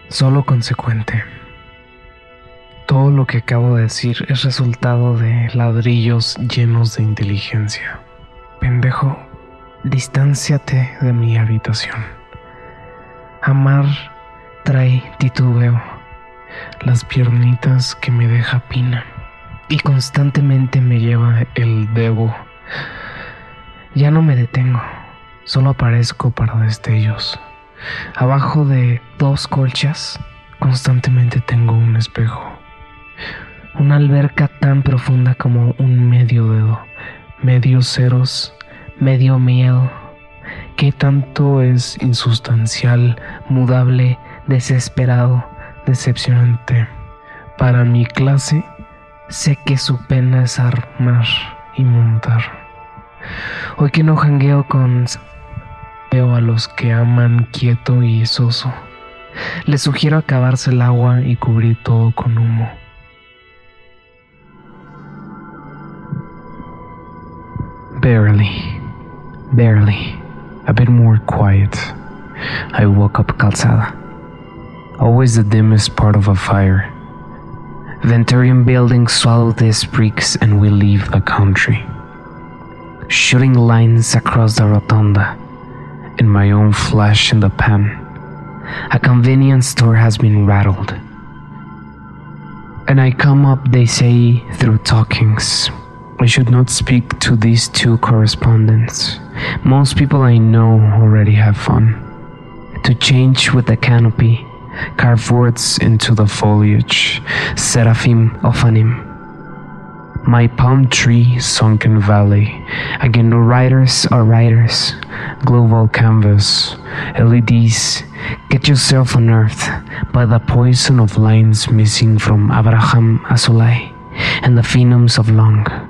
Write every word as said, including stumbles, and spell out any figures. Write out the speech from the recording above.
Solo consecuente. Todo lo que acabo de decir es resultado de ladrillos llenos de inteligencia. Pendejo, distánciate de mi habitación. Amar trae titubeo, las piernitas que me deja pina, y constantemente me lleva el debo. Ya no me detengo, solo aparezco para destellos. Abajo de dos colchas, constantemente tengo un espejo. Una alberca tan profunda como un medio dedo, medio ceros, medio miedo. ¿Qué tanto es insustancial, mudable, desesperado, decepcionante? Para mi clase, sé que su pena es armar y montar. Hoy que no jangueo con... veo a los que aman quieto y soso. Les sugiero acabarse el agua y cubrir todo con humo. Barely, barely, a bit more quiet. I woke up Calzada. Always the dimmest part of a fire. Venturian buildings swallow these bricks and we leave the country. Shooting lines across the rotunda. In my own flesh in the pan. A convenience store has been rattled. And I come up, they say, through talkings. I should not speak to these two correspondents. Most people I know already have fun. To change with the canopy, carve words into the foliage, Seraphim Ophanim. My palm tree sunken valley. Again, the writers are writers. Global canvas, L E Ds. Get yourself unearthed by the poison of lines missing from Abraham Asolai and the phenoms of Long.